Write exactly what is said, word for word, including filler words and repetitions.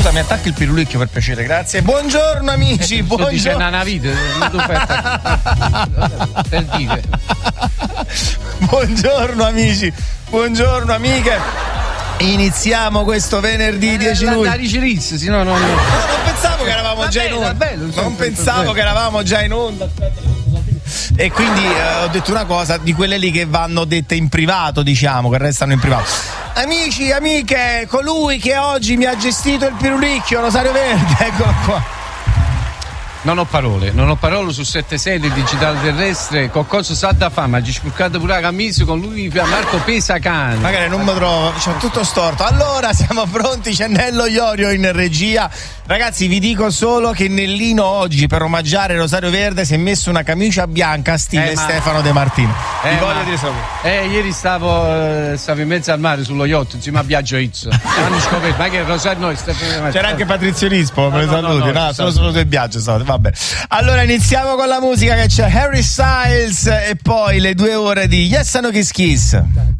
Scusa, mi attacchi il pirulicchio per piacere, grazie. Buongiorno amici, eh, buongiorno. Dice una vita, non tu fai attaccare. Per dire. Buongiorno amici, buongiorno amiche. Iniziamo questo venerdì dieci luglio. Sì, no, no, no. No, non pensavo che eravamo già in onda. Non pensavo che eravamo già in onda. Aspetta. E quindi eh, ho detto una cosa di quelle lì che vanno dette in privato, diciamo, che restano in privato. Amici, amiche, colui che oggi mi ha gestito il pirulicchio, Rosario Verde, eccolo qua. Non ho parole, non ho parole su sette sei del digitale terrestre. Qualcosa sa da fama, ha spurcato pure la camicia con lui Marco Pesacane. Magari non mi trovo, c'ho tutto storto. Allora siamo pronti, c'è Nello Iorio in regia. Ragazzi, vi dico solo che Nellino oggi, per omaggiare Rosario Verde, si è messo una camicia bianca stile eh, ma... Stefano De Martino. Eh, vi voglio ma... dire solo. Eh, ieri stavo, eh, stavo in mezzo al mare sullo yacht, insieme a Biagio Izzo. Hanno scoperto, ma che Rosario noi Stefano... C'era anche Patrizio Rispo, no, me no, saluti, no, no, no, sono solo due Biagio, so, vabbè. Allora iniziamo con la musica, che c'è Harry Styles e poi le due ore di Yes and No Kiss Kiss.